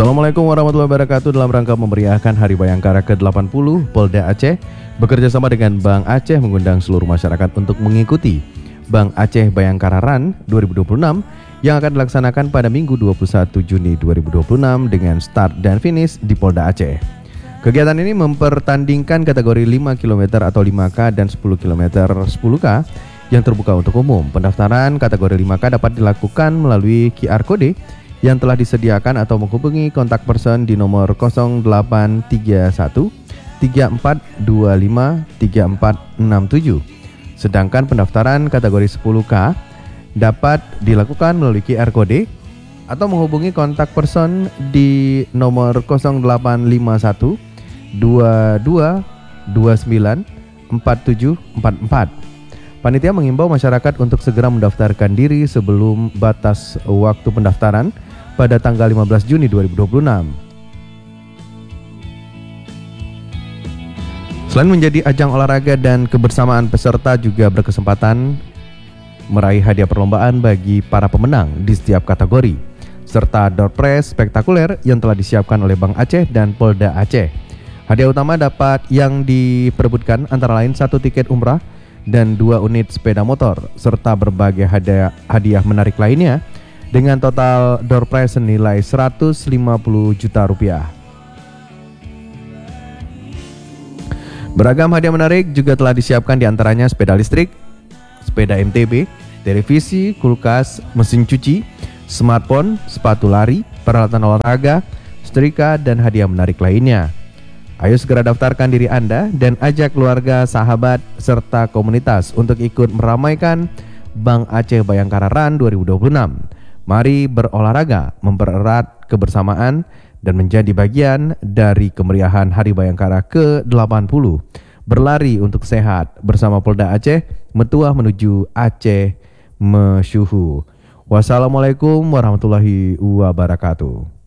Assalamualaikum warahmatullahi wabarakatuh. Dalam rangka memeriahkan Hari Bayangkara ke-80, Polda Aceh bekerjasama dengan Bank Aceh mengundang seluruh masyarakat untuk mengikuti Bank Aceh Bayangkara Run 2026 yang akan dilaksanakan pada Minggu 21 Juni 2026 dengan start dan finish di Polda Aceh. Kegiatan ini mempertandingkan kategori 5 km atau 5K dan 10 km 10K yang terbuka untuk umum. Pendaftaran kategori 5K dapat dilakukan melalui QR Code yang telah disediakan atau menghubungi kontak person di nomor 0831 3425 3467. Sedangkan pendaftaran kategori 10K dapat dilakukan melalui QR Code atau menghubungi kontak person di nomor 0851 2229 4744. Panitia mengimbau masyarakat untuk segera mendaftarkan diri sebelum batas waktu pendaftaran pada tanggal 15 Juni 2026. Selain menjadi ajang olahraga dan kebersamaan, peserta juga berkesempatan meraih hadiah perlombaan bagi para pemenang di setiap kategori, serta door prize spektakuler yang telah disiapkan oleh Bank Aceh dan Polda Aceh. Hadiah utama yang diperebutkan antara lain 1 tiket umrah dan 2 unit sepeda motor, serta berbagai hadiah menarik lainnya dengan total door prize senilai 150 juta rupiah. Beragam hadiah menarik juga telah disiapkan, diantaranya sepeda listrik, sepeda MTB, televisi, kulkas, mesin cuci, smartphone, sepatu lari, peralatan olahraga, setrika, dan hadiah menarik lainnya. Ayo segera daftarkan diri Anda dan ajak keluarga, sahabat, serta komunitas untuk ikut meramaikan Bank Aceh Bayangkara Run 2026. Mari berolahraga, mempererat kebersamaan, dan menjadi bagian dari kemeriahan Hari Bayangkara ke-80. Berlari untuk sehat bersama Polda Aceh, Metuah menuju Aceh Mesyuhu. Wassalamualaikum warahmatullahi wabarakatuh.